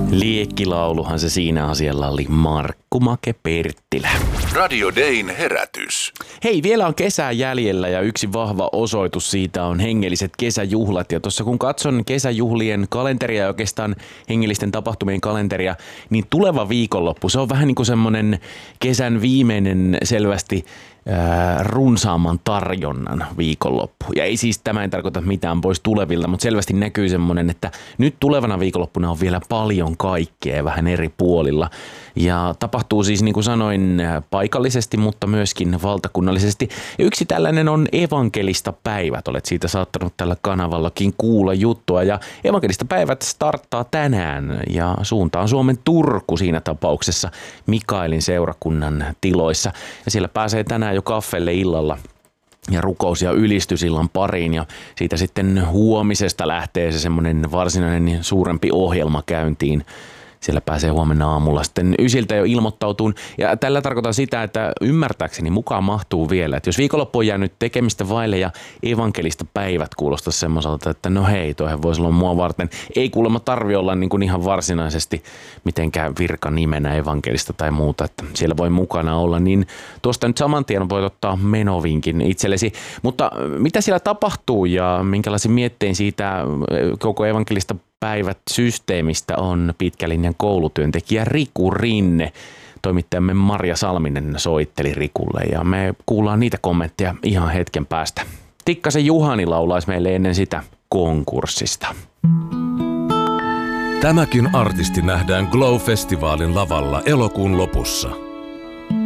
Liekkilauluhan se siinä asialla oli, Markku Make Perttilä. Radio Dayn herätys. Hei, vielä on kesää jäljellä ja yksi vahva osoitus siitä on hengelliset kesäjuhlat. Ja tuossa kun katson kesäjuhlien kalenteria ja oikeastaan hengellisten tapahtumien kalenteria, niin tuleva viikonloppu, se on vähän niin kuin semmoinen kesän viimeinen selvästi runsaamman tarjonnan viikonloppu. Ja ei siis tämä ei tarkoita mitään pois tulevilta, mutta selvästi näkyy semmoinen, että nyt tulevana viikonloppuna on vielä paljon kaikkea vähän eri puolilla. Ja tapahtuu siis niin kuin sanoin paikallisesti, mutta myöskin valtakunnallisesti. Ja yksi tällainen on Evankelista päivät. Olet siitä saattanut tällä kanavallakin kuulla juttua. Ja Evankelista päivät starttaa tänään ja suuntaan Suomen Turku siinä tapauksessa Mikaelin seurakunnan tiloissa. Ja siellä pääsee tänään jo kaffelle illalla ja rukous- ja ylistysillan pariin ja siitä sitten huomisesta lähtee se semmoinen varsinainen suurempi ohjelma käyntiin. Siellä pääsee huomenna aamulla sitten ysiltä jo ilmoittautuun. Ja tällä tarkoitan sitä, että ymmärtääkseni mukaan mahtuu vielä. Että jos viikonloppu on jäänyt tekemistä vaille ja Evankelista päivät kuulostaa semmoiselta, että no hei, toihan voisi olla mua varten. Ei kuulemma tarvi olla niin kuin ihan varsinaisesti mitenkään virkanimenä Evankelista tai muuta, että siellä voi mukana olla. Niin tuosta nyt saman tien voit ottaa menovinkin itsellesi. Mutta mitä siellä tapahtuu ja minkälaisen miettein siitä koko Evankelista päivät systeemistä on pitkälinjan koulutyöntekijä Riku Rinne. Toimittajamme Marja Salminen soitteli Rikulle ja me kuullaan niitä kommentteja ihan hetken päästä. Tikkasen Juhani laulaisi meille ennen sitä konkurssista. Tämäkin artisti nähdään Glow-festivaalin lavalla elokuun lopussa.